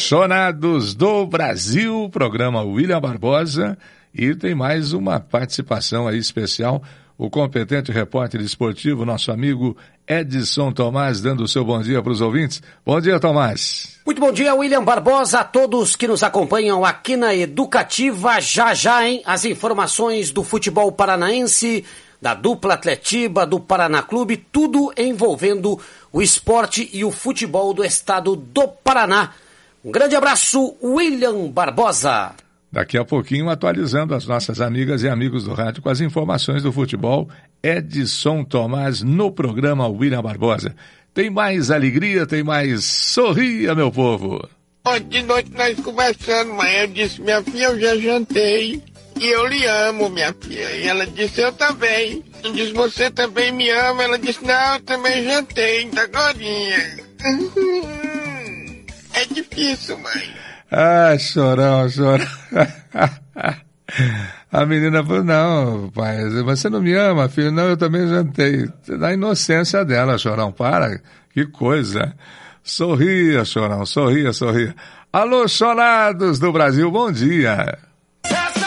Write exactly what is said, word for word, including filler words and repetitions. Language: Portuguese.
Chonados do Brasil, programa William Barbosa, e tem mais uma participação aí especial, o competente repórter esportivo, nosso amigo Edson Tomás, dando o seu bom dia para os ouvintes. Bom dia, Tomás. Muito bom dia, William Barbosa, a todos que nos acompanham aqui na Educativa. Já já, hein, as informações do futebol paranaense, da dupla Atletiba, do Paraná Clube, tudo envolvendo o esporte e o futebol do estado do Paraná. Um grande abraço, William Barbosa. Daqui a pouquinho, atualizando as nossas amigas e amigos do rádio com as informações do futebol, Edson Tomás no programa William Barbosa. Tem mais alegria, tem mais sorria, meu povo. Ontem de noite nós conversando, mãe, eu disse, minha filha, eu já jantei. E eu lhe amo, minha filha. E ela disse, eu também. Eu disse, você também me ama? Ela disse, não, eu também jantei, tá agorinha. É difícil, mãe. Ah, chorão, chorão. A menina falou, não, pai, você não me ama, filho? Não, eu também jantei. Da inocência dela, chorão, para, que coisa. Sorria, chorão, sorria, sorria. Alô, chorados do Brasil, bom dia.